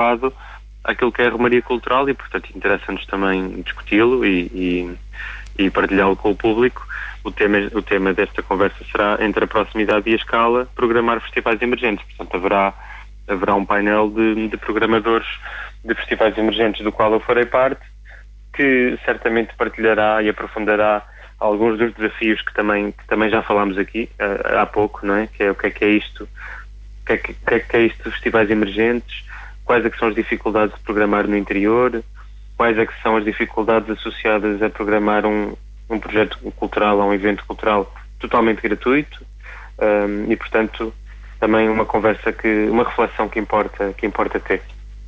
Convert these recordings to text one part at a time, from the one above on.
adequado àquilo que é a Romaria Cultural e, portanto, interessa-nos também discuti-lo e partilhá-lo com o público. O tema desta conversa será, entre a proximidade e a escala, programar festivais emergentes. Portanto, haverá um painel de programadores de festivais emergentes do qual eu farei parte, que certamente partilhará e aprofundará alguns dos desafios que também já falámos aqui há pouco, não é? Que é o que é isto, o que é isto de festivais emergentes, quais é que são as dificuldades de programar no interior, quais é que são as dificuldades associadas a programar um projeto cultural ou um evento cultural totalmente gratuito, e portanto também uma reflexão que importa ter.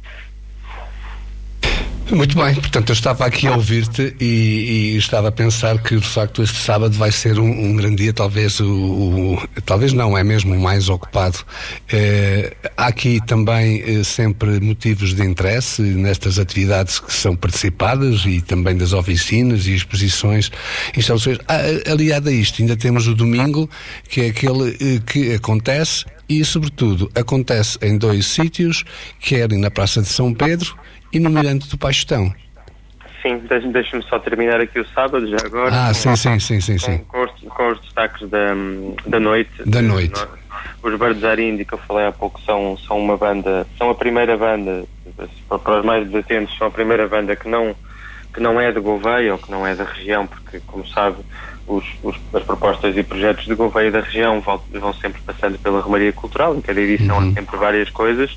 Muito bem, portanto eu estava aqui a ouvir-te e estava a pensar que de facto este sábado vai ser um grande dia, talvez talvez não, é mesmo o mais ocupado. Há aqui também sempre motivos de interesse nestas atividades que são participadas e também das oficinas e exposições, instalações. Aliado a isto, ainda temos o domingo, que é aquele que acontece e sobretudo acontece em 2 sítios, quer na Praça de São Pedro e no Mirante do Paixão. Sim, deixa-me só terminar aqui o sábado, já agora. Sim. Com os destaques da noite. Da noite. Os Bardzarindi, que eu falei há pouco, são uma banda, são a primeira banda, para os mais desatentos, são a primeira banda que não é de Gouveia, ou que não é da região, porque, como sabe, as propostas e projetos de Gouveia da região vão sempre passando pela Romaria Cultural, em cada edição há sempre várias coisas,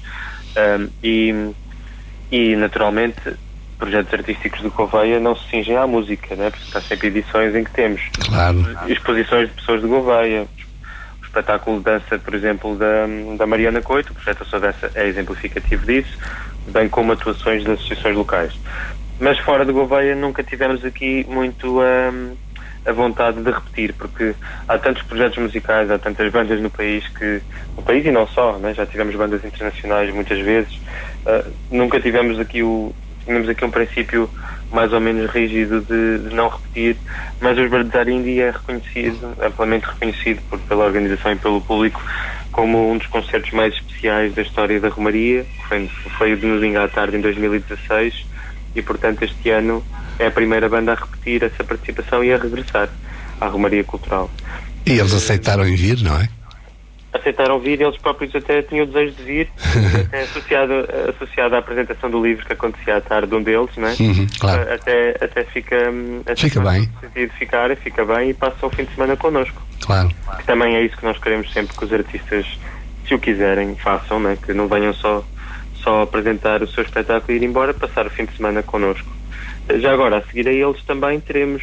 e naturalmente projetos artísticos de Gouveia não se cingem à música, né? Porque há sempre edições em que temos exposições de pessoas de Gouveia, o espetáculo de dança, por exemplo, da Mariana Coito, o projeto A Sua Dança é exemplificativo disso, bem como atuações de associações locais. Mas fora de Gouveia nunca tivemos aqui muito a vontade de repetir, porque há tantos projetos musicais, há tantas bandas no país e não só, né? Já tivemos bandas internacionais muitas vezes, nunca tivemos aqui um princípio mais ou menos rígido de não repetir, mas os Bardzarindi é amplamente reconhecido pela organização e pelo público como um dos concertos mais especiais da história da Romaria. Foi o de domingo à tarde em 2016 e portanto este ano é a primeira banda a repetir essa participação e a regressar à Romaria Cultural. E eles aceitaram vir, não é? Aceitaram vir, eles próprios até tinham o desejo de vir, até associado à apresentação do livro que acontecia à tarde de um deles, não é? Claro. Até fica bem. Fica bem e passa o fim de semana connosco. Claro. Que também é isso que nós queremos sempre, que os artistas, se o quiserem, façam, não é? Que não venham só apresentar o seu espetáculo e ir embora, passar o fim de semana connosco. Já agora, a seguir a eles também teremos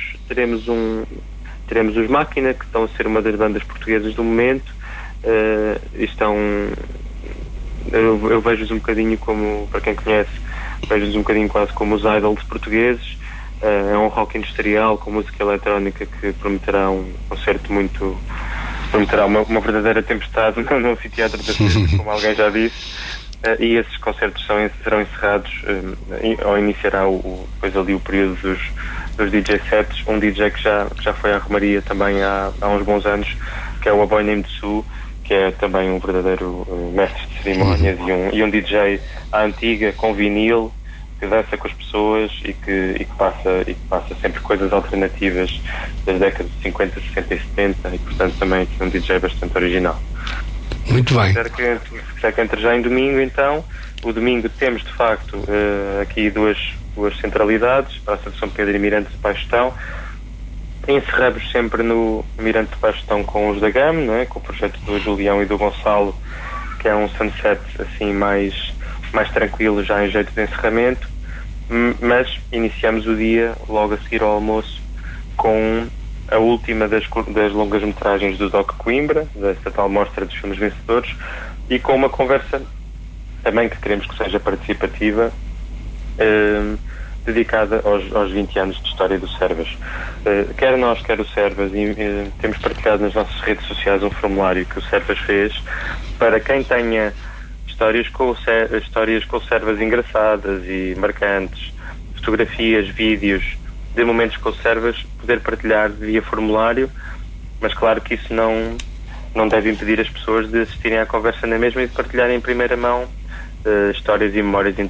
os Máquina, que estão a ser uma das bandas portuguesas do momento. Eu vejo-os um bocadinho como, para quem conhece, vejo-os um bocadinho quase como os idols portugueses. É um rock industrial com música eletrónica que prometerá um concerto prometerá uma verdadeira tempestade no anfiteatro da cidade, como alguém já disse. E esses concertos serão encerrados ou iniciará depois ali o período dos DJ sets. Um DJ que já foi à Romaria também há uns bons anos, que é o A Boy Named Sue, que é também um verdadeiro mestre de cerimónias e um DJ à antiga, com vinil, que dança com as pessoas e que passa sempre coisas alternativas das décadas de 50, 60 e 70, e portanto também é um DJ bastante original. Muito bem. Já que entre já em domingo, então, o domingo temos de facto aqui duas centralidades, Praça de São Pedro e Mirante de Paixão. Encerramos sempre no Mirante de Paixão com os da GAM, não é? Com o projeto do Julião e do Gonçalo, que é um sunset assim mais tranquilo, já em jeito de encerramento, mas iniciamos o dia logo a seguir ao almoço com a última das longas-metragens do Doc Coimbra, desta tal mostra dos filmes vencedores, e com uma conversa também que queremos que seja participativa, dedicada aos 20 anos de história do Servas. Quer nós, quer o Servas, temos partilhado nas nossas redes sociais um formulário que o Servas fez para quem tenha histórias com o Servas engraçadas e marcantes, fotografias, vídeos de momentos com o Servas, poder partilhar via formulário, mas claro que isso não deve impedir as pessoas de assistirem à conversa na mesma e de partilharem em primeira mão histórias e memórias interessantes